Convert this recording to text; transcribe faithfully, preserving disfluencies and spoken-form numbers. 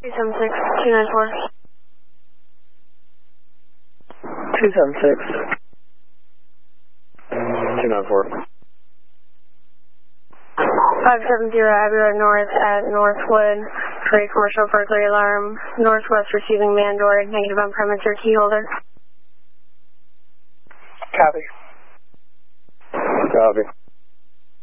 two seven six, two nine four. two seven six, two nine four. five seven zero Abbey Road North at Northwood for a commercial burglary alarm. Northwest receiving man door, negative on perimeter key holder. Copy. Copy.